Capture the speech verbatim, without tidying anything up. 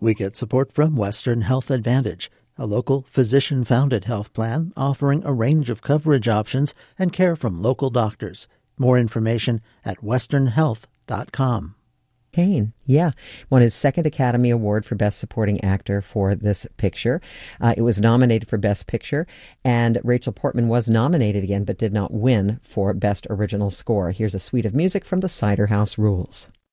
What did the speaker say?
We get support from Western Health Advantage, a local physician-founded health plan offering a range of coverage options and care from local doctors. More information at western health dot com. Kane, yeah, won his second Academy Award for Best Supporting Actor for this picture. Uh, it was nominated for Best Picture, and Rachel Portman was nominated again but did not win for Best Original Score. Here's a suite of music from the Cider House Rules.